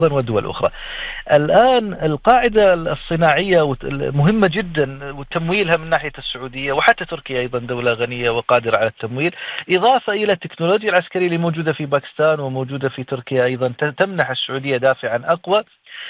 ودول أخرى. الآن القاعدة الصناعية مهمة جدا، وتمويلها من ناحية السعودية وحتى تركيا أيضا دولة غنية وقادرة على التمويل، إضافة إلى التكنولوجيا العسكرية اللي موجودة في باكستان وموجودة في تركيا أيضا تمنح السعودية دافعا أقوى.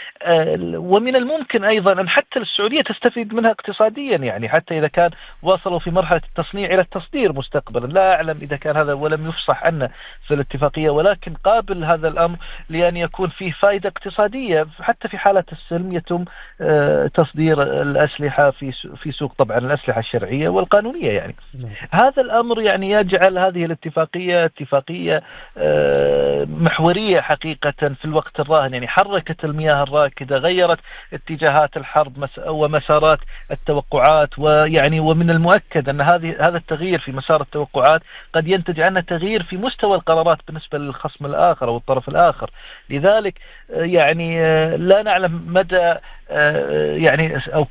ومن الممكن أيضا أن حتى السعودية تستفيد منها اقتصاديا، يعني حتى إذا كان وصلوا في مرحلة التصنيع إلى التصدير مستقبلا. لا أعلم إذا كان هذا ولم يفصح عنه في الاتفاقية، ولكن قابل هذا الأمر لأن يكون فيه فائدة اقتصادية. حتى في حالة السلم يتم تصدير الأسلحة في سوق طبعا الأسلحة الشرعية والقانونية يعني. نعم. هذا الأمر يعني يجعل هذه الاتفاقية اتفاقية محورية حقيقة في الوقت الراهن، يعني حركت المياه الراكدة، غيرت اتجاهات الحرب ومسارات التوقعات. ويعني ومن المؤكد أن هذا التغيير في مسار التوقعات قد ينتج عنه تغيير في مستوى القرارات بالنسبة للخصم الآخر أو الطرف الآخر. لذلك يعني لا نعلم مدى يعني أو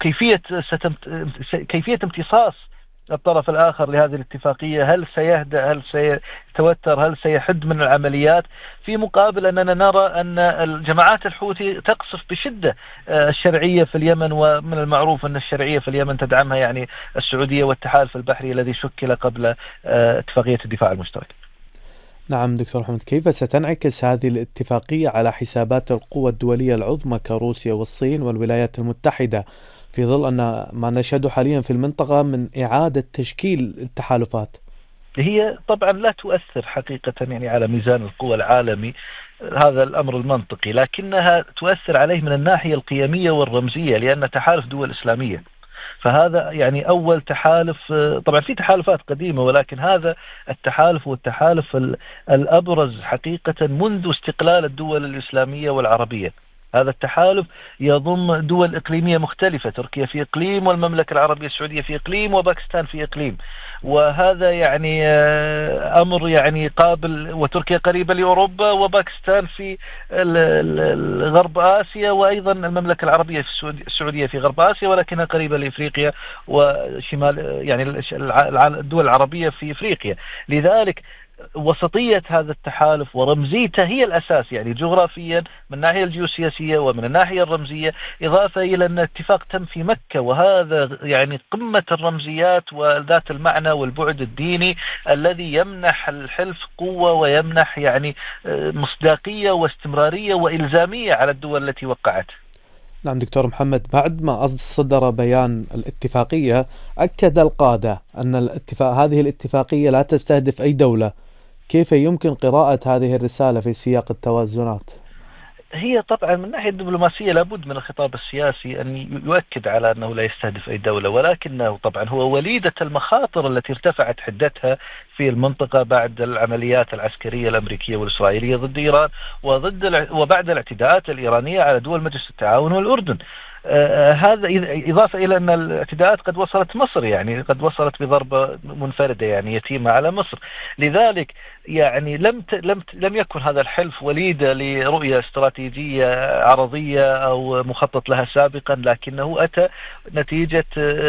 كيفية امتصاص الطرف الآخر لهذه الاتفاقية. هل سيهدأ، هل سيتوتر، هل سيحد من العمليات، في مقابل أننا نرى أن الجماعات الحوثي تقصف بشدة الشرعية في اليمن. ومن المعروف أن الشرعية في اليمن تدعمها يعني السعودية والتحالف البحري الذي شكل قبل اتفاقية الدفاع المشترك. نعم دكتور محمد، كيف ستنعكس هذه الاتفاقية على حسابات القوى الدولية العظمى كروسيا والصين والولايات المتحدة، في ظل أن ما نشهده حاليا في المنطقة من إعادة تشكيل التحالفات؟ هي طبعا لا تؤثر حقيقة يعني على ميزان القوى العالمي، هذا الأمر المنطقي، لكنها تؤثر عليه من الناحية القيمية والرمزية، لأن تحالف دول إسلامية. فهذا يعني أول تحالف. طبعا في تحالفات قديمة، ولكن هذا التحالف هو التحالف الأبرز حقيقة منذ استقلال الدول الإسلامية والعربية. هذا التحالف يضم دول إقليمية مختلفة، تركيا في إقليم، والمملكة العربية السعودية في إقليم، وباكستان في إقليم. وهذا يعني أمر يعني قابل. وتركيا قريبة لأوروبا، وباكستان في غرب آسيا، وأيضا المملكة العربية في السعودية في غرب آسيا، ولكنها قريبة لإفريقيا وشمال يعني الدول العربية في إفريقيا. لذلك وسطية هذا التحالف ورمزيته هي الأساس، يعني جغرافيا من الناحية الجيوسياسية ومن الناحية الرمزية، إضافة إلى أن الاتفاق تم في مكة، وهذا يعني قمة الرمزيات وذات المعنى والبعد الديني الذي يمنح الحلف قوة ويمنح يعني مصداقية واستمرارية وإلزامية على الدول التي وقعت. نعم دكتور محمد، بعد ما صدر بيان الاتفاقية أكد القادة أن هذه الاتفاقية لا تستهدف أي دولة. كيف يمكن قراءة هذه الرسالة في سياق التوازنات؟ هي طبعا من الناحية الدبلوماسية لابد من الخطاب السياسي أن يؤكد على أنه لا يستهدف أي دولة، ولكنه طبعا هو وليدة المخاطر التي ارتفعت حدتها في المنطقة بعد العمليات العسكرية الأمريكية والإسرائيلية ضد إيران، وبعد الاعتداءات الإيرانية على دول مجلس التعاون والأردن. هذا إضافة إلى أن الاعتداءات قد وصلت مصر، يعني قد وصلت بضربة منفردة يعني يتيمة على مصر. لذلك يعني لم يكن هذا الحلف وليدة لرؤية استراتيجية عرضية أو مخطط لها سابقا، لكنه أتى نتيجة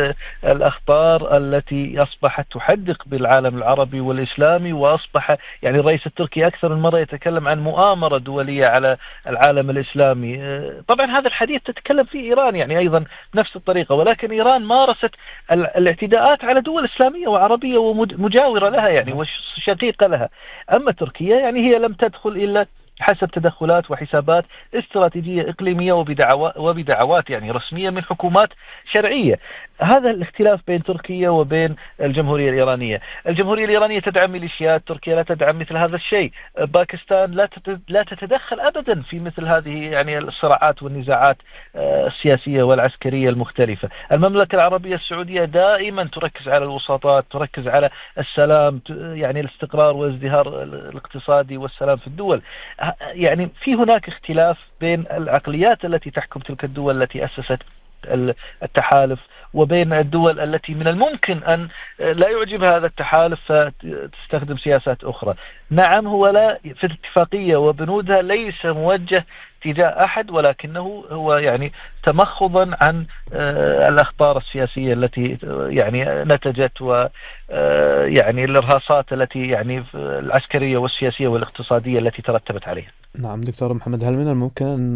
الأخطار التي أصبحت تحدق بالعالم العربي والإسلامي. وأصبح يعني الرئيس التركي أكثر من مرة يتكلم عن مؤامرة دولية على العالم الإسلامي. طبعا هذا الحديث تتكلم فيه إيران يعني أيضا بنفس الطريقة، ولكن إيران مارست الاعتداءات على دول إسلامية وعربية ومجاورة لها يعني وشقيقة لها. أما تركيا يعني هي لم تدخل إلا حسب تدخلات وحسابات استراتيجية إقليمية وبدعوات يعني رسمية من حكومات شرعية. هذا الاختلاف بين تركيا وبين الجمهورية الإيرانية. الجمهورية الإيرانية تدعم ميليشيات، تركيا لا تدعم مثل هذا الشيء. باكستان لا تتدخل أبدا في مثل هذه يعني الصراعات والنزاعات السياسية والعسكرية المختلفة. المملكة العربية السعودية دائما تركز على الوساطات، تركز على السلام، يعني الاستقرار والازدهار الاقتصادي والسلام في الدول. يعني في هناك اختلاف بين العقليات التي تحكم تلك الدول التي أسست التحالف، وبين الدول التي من الممكن أن لا يعجبها هذا التحالف فتستخدم سياسات أخرى. نعم هو لا في الاتفاقية وبنودها ليس موجه تجاه أحد، ولكنه هو يعني تمخضا عن الأخطار السياسية التي يعني نتجت ويعني الإرهاصات التي يعني العسكرية والسياسية والاقتصادية التي ترتبت عليها. نعم دكتور محمد، هل من الممكن أن